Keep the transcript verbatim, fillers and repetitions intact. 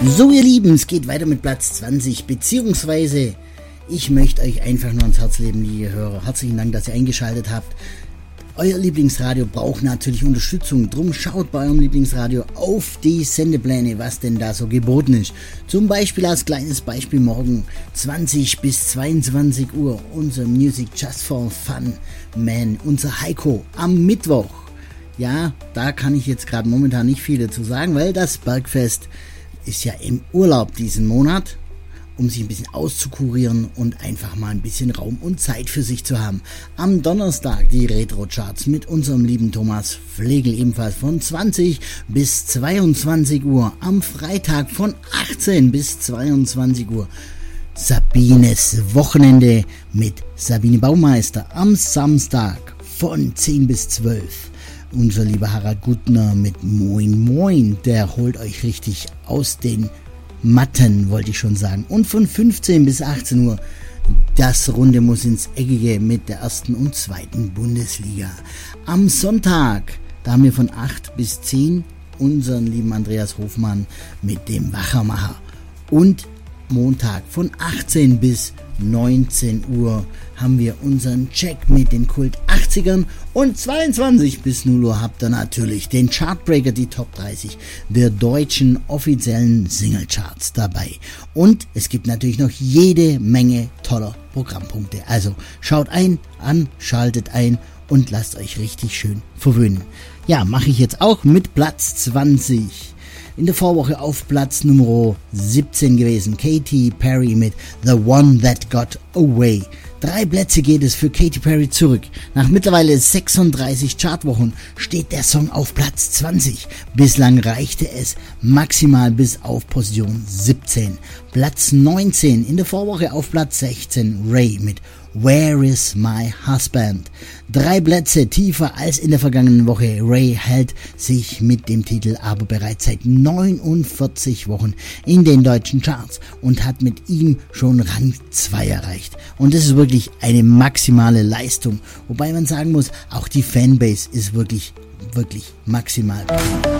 So ihr Lieben, es geht weiter mit Platz zwanzig, beziehungsweise ich möchte euch einfach nur ans Herz legen, liebe Hörer. Herzlichen Dank, dass ihr eingeschaltet habt. Euer Lieblingsradio braucht natürlich Unterstützung, drum schaut bei eurem Lieblingsradio auf die Sendepläne, was denn da so geboten ist. Zum Beispiel als kleines Beispiel morgen zwanzig bis zweiundzwanzig Uhr unser Music Just for Fun Man, unser Heiko am Mittwoch. Ja, da kann ich jetzt gerade momentan nicht viel dazu sagen, weil das Bergfest ist ja im Urlaub diesen Monat, um sich ein bisschen auszukurieren und einfach mal ein bisschen Raum und Zeit für sich zu haben. Am Donnerstag die Retro-Charts mit unserem lieben Thomas Flegel ebenfalls von zwanzig bis zweiundzwanzig Uhr. Am Freitag von achtzehn bis zweiundzwanzig Uhr Sabines Wochenende mit Sabine Baumeister. Am Samstag von zehn bis zwölf unser lieber Harald Gutner mit Moin Moin. Der holt euch richtig aus den Matten, wollte ich schon sagen. Und von fünfzehn bis achtzehn Uhr das Runde muss ins Eckige mit der ersten und zweiten Bundesliga. Am Sonntag, da haben wir von acht bis zehn unseren lieben Andreas Hofmann mit dem Wachermacher. Und Montag von achtzehn bis neunzehn Uhr haben wir unseren Check mit den Kult achtzigern und zweiundzwanzig bis null Uhr habt ihr natürlich den Chartbreaker, die Top dreißig der deutschen offiziellen Singlecharts dabei. Und es gibt natürlich noch jede Menge toller Programmpunkte. Also schaut ein, an, schaltet ein und lasst euch richtig schön verwöhnen. Ja, mache ich jetzt auch mit Platz zwanzig. In der Vorwoche auf Platz Nummer siebzehn gewesen, Katy Perry mit The One That Got Away. Drei Plätze geht es für Katy Perry zurück. Nach mittlerweile sechsunddreißig Chartwochen steht der Song auf Platz zwanzig. Bislang reichte es maximal bis auf Position siebzehn. Platz neunzehn, in der Vorwoche auf Platz sechzehn, Ray mit Where is my husband? Drei Plätze tiefer als in der vergangenen Woche. Ray hält sich mit dem Titel aber bereits seit neunundvierzig Wochen in den deutschen Charts und hat mit ihm schon Rang zwei erreicht. Und das ist wirklich eine maximale Leistung. Wobei man sagen muss, auch die Fanbase ist wirklich, wirklich maximal.